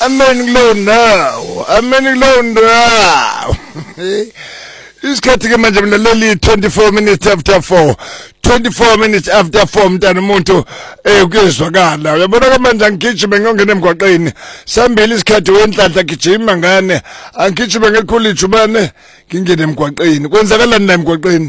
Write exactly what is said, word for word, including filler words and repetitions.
Amen kulow now. Amen kulow now. Isikhathi ke manje mlaleli twenty-four minutes after four. twenty-four minutes after four mntana umuntu eh kuyezwakala. Uyabona ke manje angigijime ngongena emgwaqeni. Sambili isikhathi wenhlanhla gijima ngane. Angigijime ngelikhulu ijubane ngingene emgwaqeni. Kwenzakalani la emgwaqeni?